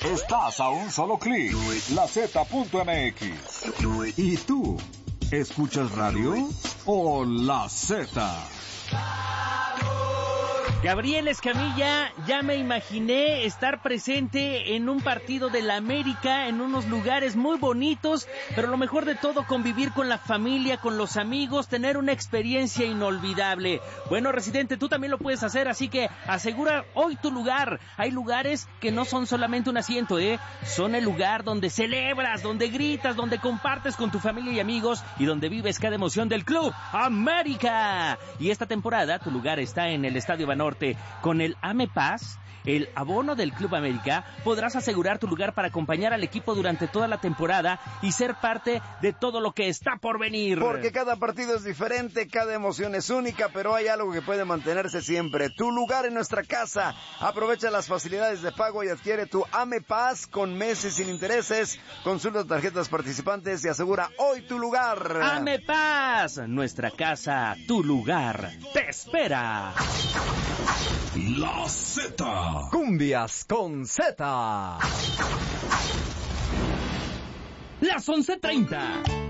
Estás a un solo clic. LaZ.mx. ¿Y tú? ¿Escuchas radio o La Z? Gabriel Escamilla, ya me imaginé estar presente en un partido de la América, en unos lugares muy bonitos, pero lo mejor de todo, convivir con la familia, con los amigos, tener una experiencia inolvidable. Bueno, residente, tú también lo puedes hacer, así que asegura hoy tu lugar. Hay lugares que no son solamente un asiento, son el lugar donde celebras, donde gritas, donde compartes con tu familia y amigos y donde vives cada emoción del Club América. Y esta temporada tu lugar está en el Estadio Banorte. Con el AMEPAS, el abono del Club América, podrás asegurar tu lugar para acompañar al equipo durante toda la temporada y ser parte de todo lo que está por venir. Porque cada partido es diferente, cada emoción es única, pero hay algo que puede mantenerse siempre: tu lugar en nuestra casa. Aprovecha las facilidades de pago y adquiere tu AMEPAS con meses sin intereses. Consulta tarjetas participantes y asegura hoy tu lugar. AMEPAS, nuestra casa, tu lugar, te espera. La Z. Cumbias con Z. Las 11:30.